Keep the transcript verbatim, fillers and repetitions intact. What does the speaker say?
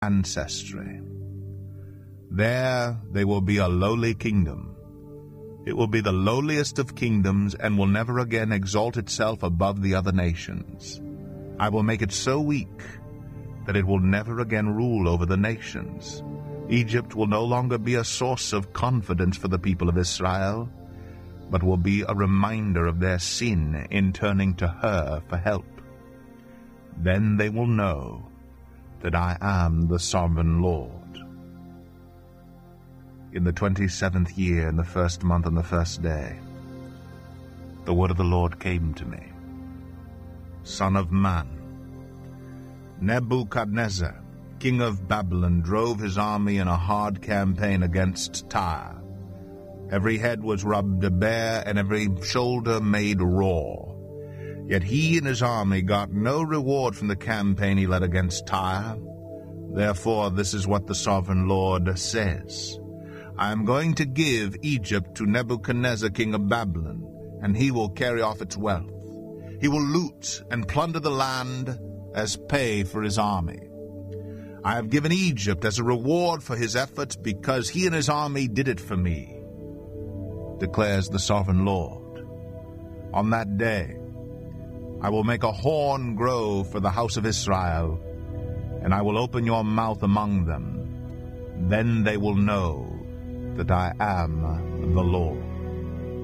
ancestry. There they will be a lowly kingdom. It will be the lowliest of kingdoms and will never again exalt itself above the other nations. I will make it so weak that it will never again rule over the nations. Egypt will no longer be a source of confidence for the people of Israel, but will be a reminder of their sin in turning to her for help. Then they will know that I am the sovereign Lord. In the twenty-seventh year, in the first month, on the first day, the word of the Lord came to me. Son of man, Nebuchadnezzar, king of Babylon, drove his army in a hard campaign against Tyre. Every head was rubbed bare, and every shoulder made raw. Yet he and his army got no reward from the campaign he led against Tyre. Therefore, this is what the sovereign Lord says. I am going to give Egypt to Nebuchadnezzar, king of Babylon, and he will carry off its wealth. He will loot and plunder the land as pay for his army. I have given Egypt as a reward for his efforts because he and his army did it for me, declares the sovereign Lord. On that day, I will make a horn grow for the house of Israel, and I will open your mouth among them. Then they will know that I am the Lord.